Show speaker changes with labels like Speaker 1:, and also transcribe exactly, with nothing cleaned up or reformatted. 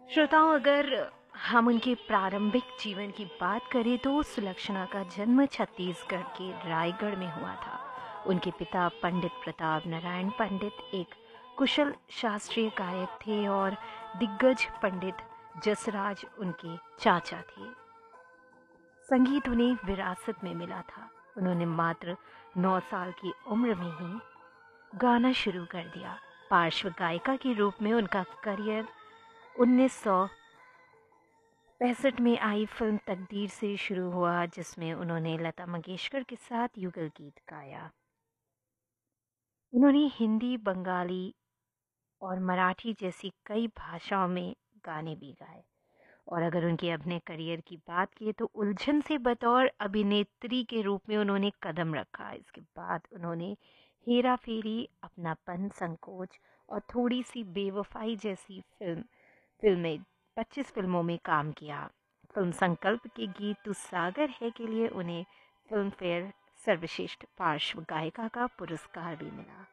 Speaker 1: श्रोताओं, अगर हम उनके प्रारंभिक जीवन की बात करें तो सुलक्षणा का जन्म छत्तीसगढ़ के रायगढ़ में हुआ था। उनके पिता पंडित प्रताप नारायण पंडित एक कुशल शास्त्रीय गायक थे और दिग्गज पंडित जसराज उनके चाचा थे। संगीत उन्हें विरासत में मिला था। उन्होंने मात्र नौ साल की उम्र में ही गाना शुरू कर दिया। पार्श्व गायिका के रूप में उनका करियर उन्नीस सौ पैंसठ में आई फिल्म तकदीर से शुरू हुआ, जिसमें उन्होंने लता मंगेशकर के साथ युगल गीत गाया। उन्होंने हिंदी, बंगाली और मराठी जैसी कई भाषाओं में गाने भी गाए। और अगर उनके अभिनय करियर की बात की तो उलझन से बतौर अभिनेत्री के रूप में उन्होंने कदम रखा। इसके बाद उन्होंने हेरा फेरी, अपनापन, संकोच और थोड़ी सी बेवफाई जैसी फिल्म फिल्में पच्चीस फिल्मों में काम किया। फिल्म संकल्प के गीत तू सागर है के लिए उन्हें फिल्म फेयर सर्वश्रेष्ठ पार्श्व गायिका का पुरस्कार भी मिला।